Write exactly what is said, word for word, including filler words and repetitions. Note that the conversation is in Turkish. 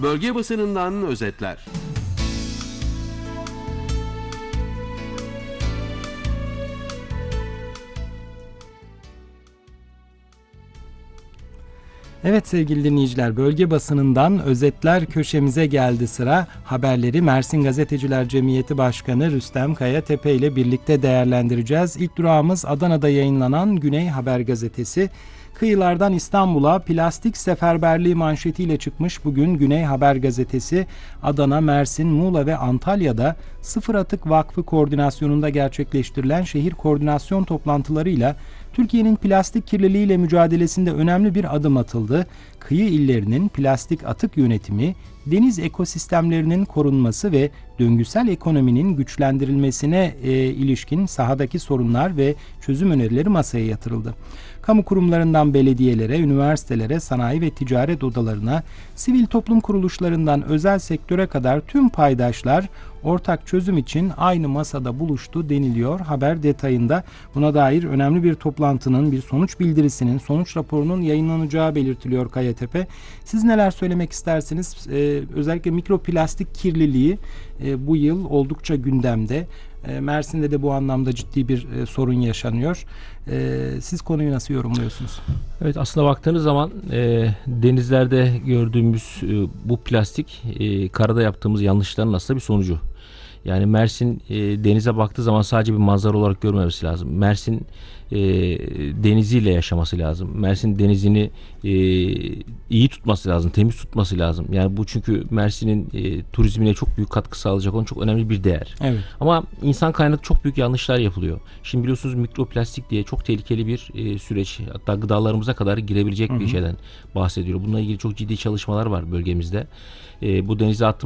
Bölge basınından özetler. Evet sevgili dinleyiciler, bölge basınından özetler köşemize geldi sıra. Haberleri Mersin Gazeteciler Cemiyeti Başkanı Rüstem Kayatepe ile birlikte değerlendireceğiz. İlk durağımız Adana'da yayınlanan Güney Haber Gazetesi. Kıyılardan İstanbul'a plastik seferberliği manşetiyle çıkmış bugün Güney Haber Gazetesi. Adana, Mersin, Muğla ve Antalya'da Sıfır Atık Vakfı koordinasyonunda gerçekleştirilen şehir koordinasyon toplantılarıyla Türkiye'nin plastik kirliliğiyle mücadelesinde önemli bir adım atıldı. Kıyı illerinin plastik atık yönetimi, deniz ekosistemlerinin korunması ve döngüsel ekonominin güçlendirilmesine e, ilişkin sahadaki sorunlar ve çözüm önerileri masaya yatırıldı. Kamu kurumlarından belediyelere, üniversitelere, sanayi ve ticaret odalarına, sivil toplum kuruluşlarından özel sektöre kadar tüm paydaşlar ortak çözüm için aynı masada buluştu deniliyor haber detayında. Buna dair önemli bir toplantının, bir sonuç bildirisinin, sonuç raporunun yayınlanacağı belirtiliyor Kayatepe. Siz neler söylemek istersiniz? Ee, özellikle mikroplastik kirliliği e, bu yıl oldukça gündemde. E, Mersin'de de bu anlamda ciddi bir e, sorun yaşanıyor. E, siz konuyu nasıl yorumluyorsunuz? Evet, aslında baktığınız zaman e, denizlerde gördüğümüz e, bu plastik e, karada yaptığımız yanlışların aslında bir sonucu. Yani Mersin e, denize baktığı zaman sadece bir manzara olarak görmemesi lazım. Mersin e, deniziyle yaşaması lazım. Mersin denizini e, iyi tutması lazım, temiz tutması lazım. Yani bu çünkü Mersin'in e, turizmine çok büyük katkı sağlayacak olan çok önemli bir değer. Evet. Ama insan kaynaklı çok büyük yanlışlar yapılıyor. Şimdi biliyorsunuz mikroplastik diye çok tehlikeli bir e, süreç. Hatta gıdalarımıza kadar girebilecek Hı-hı. bir şeyden bahsediyor. Bununla ilgili çok ciddi çalışmalar var bölgemizde. E, bu denize attığımız